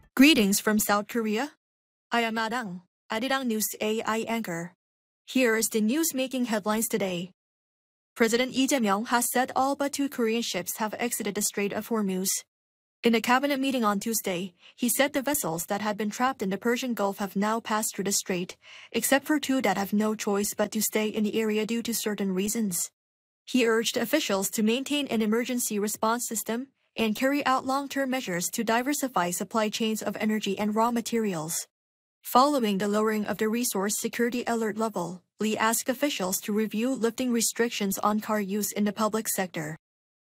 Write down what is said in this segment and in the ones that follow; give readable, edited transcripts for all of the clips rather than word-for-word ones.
Greetings from South Korea. I am Adang, Arirang News AI anchor. Here is the news making headlines today. President Lee Jae-myung has said all but 2 Korean ships have exited the Strait of Hormuz. In a cabinet meeting on Tuesday, he said the vessels that had been trapped in the Persian Gulf have now passed through the strait, except for 2 that have no choice but to stay in the area due to certain reasons. He urged officials to maintain an emergency response system and carry out long-term measures to diversify supply chains of energy and raw materials. Following the lowering of the resource security alert level, Lee asked officials to review lifting restrictions on car use in the public sector.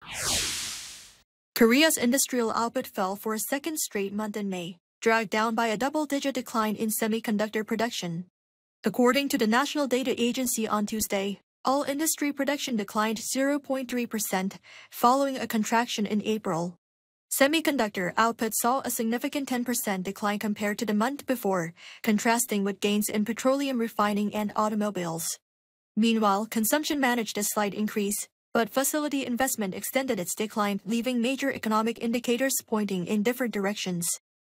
Korea's industrial output fell for a second straight month in May, dragged down by a double-digit decline in semiconductor production. According to the National Data Agency on Tuesday, all industry production declined 0.3%, following a contraction in April. Semiconductor output saw a significant 10% decline compared to the month before, contrasting with gains in petroleum refining and automobiles. Meanwhile, consumption managed a slight increase, but facility investment extended its decline, leaving major economic indicators pointing in different directions.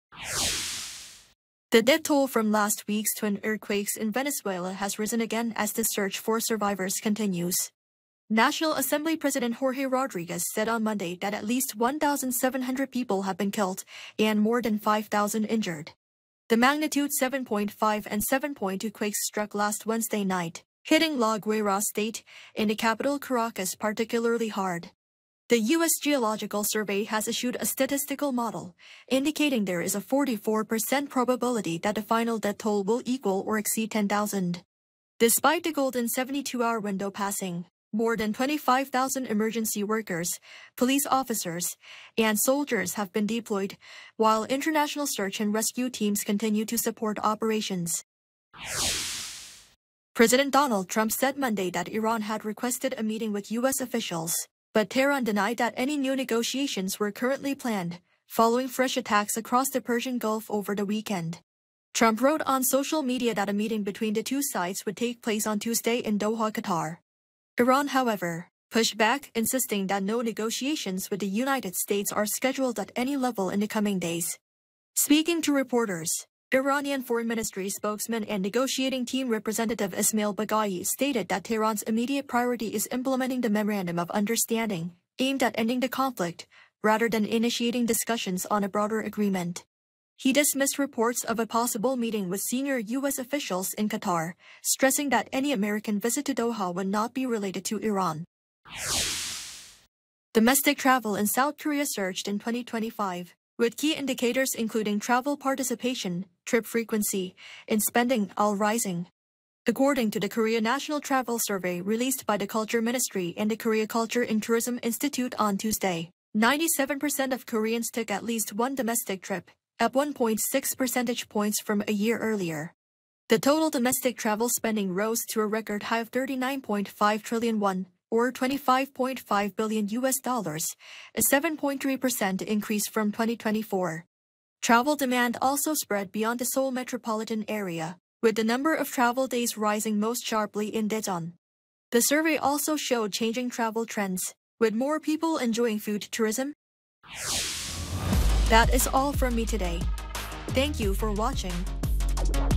The death toll from last week's twin earthquakes in Venezuela has risen again as the search for survivors continues. National Assembly President Jorge Rodriguez said on Monday that at least 1,700 people have been killed and more than 5,000 injured. The magnitude 7.5 and 7.2 quakes struck last Wednesday night, hitting La Guaira state in the capital Caracas particularly hard. The U.S. Geological Survey has issued a statistical model, indicating there is a 44% probability that the final death toll will equal or exceed 10,000. Despite the golden 72-hour window passing, more than 25,000 emergency workers, police officers, and soldiers have been deployed, while international search and rescue teams continue to support operations. President Donald Trump said Monday that Iran had requested a meeting with U.S. officials, but Tehran denied that any new negotiations were currently planned, following fresh attacks across the Persian Gulf over the weekend. Trump wrote on social media that a meeting between the two sides would take place on Tuesday in Doha, Qatar. Iran, however, pushed back, insisting that no negotiations with the United States are scheduled at any level in the coming days. Speaking to reporters, Iranian Foreign Ministry spokesman and negotiating team representative Ismail Baghai stated that Tehran's immediate priority is implementing the Memorandum of Understanding, aimed at ending the conflict, rather than initiating discussions on a broader agreement. He dismissed reports of a possible meeting with senior U.S. officials in Qatar, stressing that any American visit to Doha would not be related to Iran. Domestic travel in South Korea surged in 2025, with key indicators including travel participation, trip frequency, and spending all rising. According to the Korea National Travel Survey released by the Culture Ministry and the Korea Culture and Tourism Institute on Tuesday, 97% of Koreans took at least one domestic trip, up 1.6 percentage points from a year earlier. The total domestic travel spending rose to a record high of 39.5 trillion won, or $25.5 billion, a 7.3% increase from 2024. Travel demand also spread beyond the Seoul metropolitan area, with the number of travel days rising most sharply in Daejeon. The survey also showed changing travel trends, with more people enjoying food tourism. That is all from me today. Thank you for watching.